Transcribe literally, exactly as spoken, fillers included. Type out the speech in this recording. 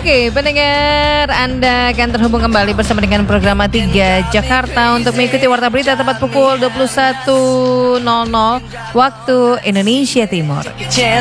Oke, pendengar, Anda akan terhubung kembali bersama dengan program tiga Jakarta untuk mengikuti warta berita tepat pukul dua puluh satu nol nol waktu Indonesia Timur.